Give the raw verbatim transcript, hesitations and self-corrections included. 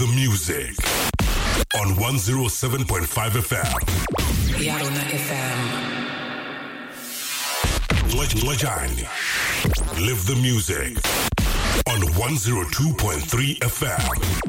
The music on one oh seven point five F M. Yarona F M. Lajani. Live the music on one oh two point three F M.